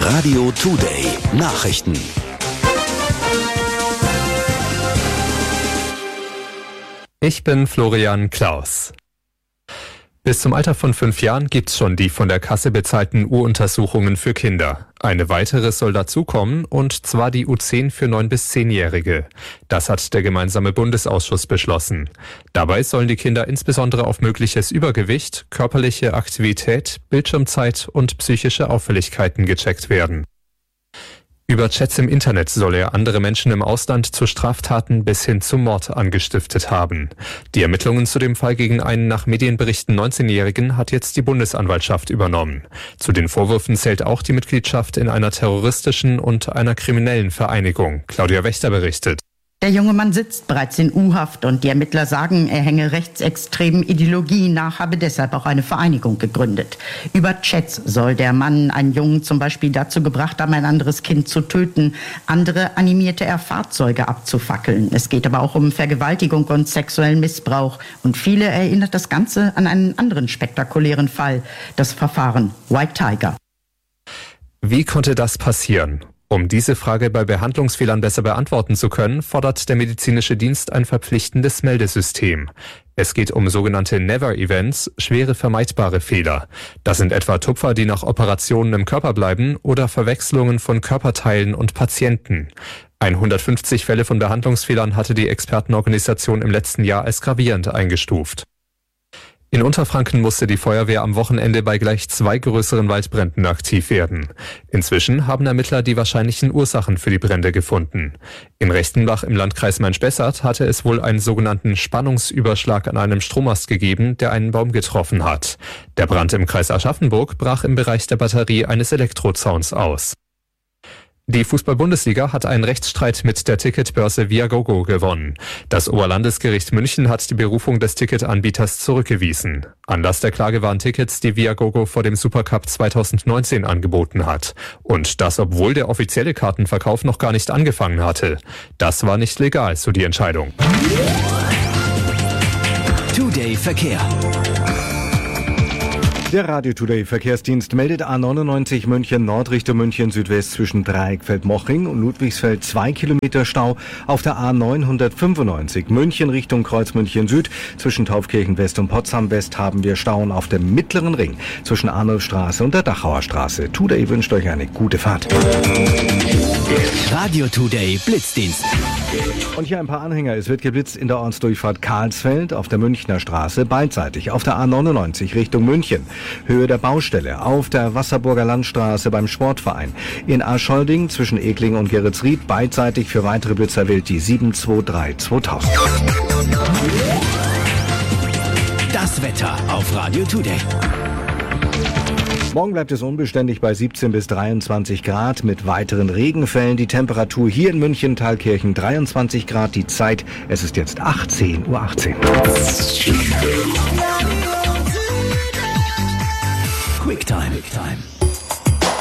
Radio Today Nachrichten. Ich bin Florian Klaus. Bis zum Alter von 5 Jahren gibt's schon die von der Kasse bezahlten U-Untersuchungen für Kinder. Eine weitere soll dazukommen, und zwar die U10 für 9- bis 10-Jährige. Das hat der gemeinsame Bundesausschuss beschlossen. Dabei sollen die Kinder insbesondere auf mögliches Übergewicht, körperliche Aktivität, Bildschirmzeit und psychische Auffälligkeiten gecheckt werden. Über Chats im Internet soll er andere Menschen im Ausland zu Straftaten bis hin zum Mord angestiftet haben. Die Ermittlungen zu dem Fall gegen einen nach Medienberichten 19-Jährigen hat jetzt die Bundesanwaltschaft übernommen. Zu den Vorwürfen zählt auch die Mitgliedschaft in einer terroristischen und einer kriminellen Vereinigung. Claudia Wächter berichtet. Der junge Mann sitzt bereits in U-Haft und die Ermittler sagen, er hänge rechtsextremen Ideologien nach, habe deshalb auch eine Vereinigung gegründet. Über Chats soll der Mann einen Jungen zum Beispiel dazu gebracht haben, ein anderes Kind zu töten. Andere animierte er, Fahrzeuge abzufackeln. Es geht aber auch um Vergewaltigung und sexuellen Missbrauch. Und viele erinnert das Ganze an einen anderen spektakulären Fall, das Verfahren White Tiger. Wie konnte das passieren? Um diese Frage bei Behandlungsfehlern besser beantworten zu können, fordert der medizinische Dienst ein verpflichtendes Meldesystem. Es geht um sogenannte Never-Events, schwere vermeidbare Fehler. Das sind etwa Tupfer, die nach Operationen im Körper bleiben, oder Verwechslungen von Körperteilen und Patienten. 150 Fälle von Behandlungsfehlern hatte die Expertenorganisation im letzten Jahr als gravierend eingestuft. In Unterfranken musste die Feuerwehr am Wochenende bei gleich 2 größeren Waldbränden aktiv werden. Inzwischen haben Ermittler die wahrscheinlichen Ursachen für die Brände gefunden. In Rechtenbach im Landkreis Main-Spessart hatte es wohl einen sogenannten Spannungsüberschlag an einem Strommast gegeben, der einen Baum getroffen hat. Der Brand im Kreis Aschaffenburg brach im Bereich der Batterie eines Elektrozauns aus. Die Fußball-Bundesliga hat einen Rechtsstreit mit der Ticketbörse Viagogo gewonnen. Das Oberlandesgericht München hat die Berufung des Ticketanbieters zurückgewiesen. Anlass der Klage waren Tickets, die Viagogo vor dem Supercup 2019 angeboten hat. Und das, obwohl der offizielle Kartenverkauf noch gar nicht angefangen hatte. Das war nicht legal, so die Entscheidung. Today Verkehr. Der Radio Today Verkehrsdienst meldet A99 München Nord Richtung München Südwest zwischen Dreieckfeld-Mochring und Ludwigsfeld 2 Kilometer Stau. Auf der A995 München Richtung Kreuz München Süd zwischen Taufkirchen West und Potsdam West haben wir Stauen auf dem Mittleren Ring zwischen Arnulfstraße und der Dachauer Straße. Today wünscht euch eine gute Fahrt. Radio Today Blitzdienst. Und hier ein paar Anhänger. Es wird geblitzt in der Ortsdurchfahrt Karlsfeld auf der Münchner Straße beidseitig. Auf der A99 Richtung München. Höhe der Baustelle auf der Wasserburger Landstraße beim Sportverein. In Arscholding zwischen Egling und Geretsried beidseitig. Für weitere Blitzer wählt die 723 2000. Das Wetter auf Radio Today. Morgen bleibt es unbeständig bei 17 bis 23 Grad mit weiteren Regenfällen. Die Temperatur hier in München, Thalkirchen 23 Grad. Die Zeit, es ist jetzt 18:18 Uhr. Quicktime.